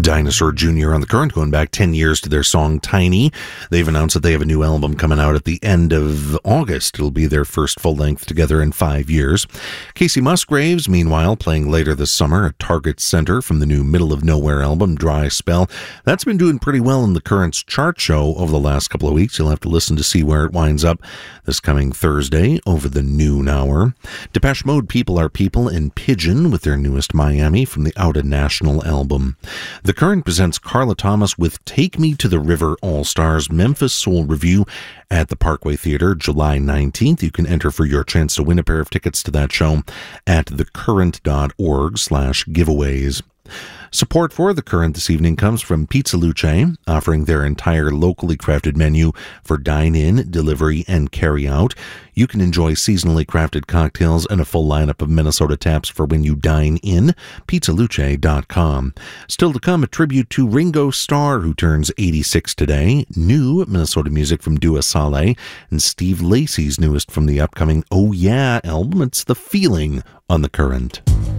Dinosaur Jr. on The Current, going back 10 years to their song Tiny. They've announced that they have a new album coming out at the end of August. It'll be their first full-length together in 5 years. Casey Musgraves, meanwhile, playing later this summer at Target Center from the new Middle of Nowhere album, Dry Spell. That's been doing pretty well in The Current's chart show over the last couple of weeks. You'll have to listen to see where it winds up this coming Thursday over the noon hour. Depeche Mode, People Are People, and Pigeon with their newest Miami from the Out of National album. The Current presents Carla Thomas with Take Me to the River All-Stars Memphis Soul Review at the Parkway Theater, July 19th. You can enter for your chance to win a pair of tickets to that show at thecurrent.org/giveaways. Support for The Current this evening comes from Pizza Luce, offering their entire locally crafted menu for dine-in, delivery, and carry-out. You can enjoy seasonally crafted cocktails and a full lineup of Minnesota taps for when you dine in. PizzaLuce.com. Still to come, a tribute to Ringo Starr, who turns 86 today. New Minnesota music from Dua Saleh, and Steve Lacy's newest from the upcoming Oh Yeah album. It's The Feeling on The Current.